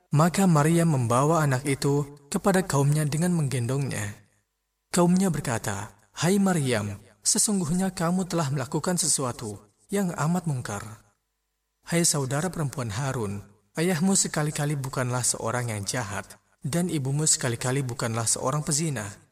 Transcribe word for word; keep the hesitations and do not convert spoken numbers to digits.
Maka Maryam membawa anak itu kepada kaumnya dengan menggendongnya. Kaumnya berkata, "Hai Maryam, sesungguhnya kamu telah melakukan sesuatu yang amat mungkar. Hai saudara perempuan Harun, ayahmu sekali-kali bukanlah seorang yang jahat, dan ibumu sekali-kali bukanlah seorang pezina.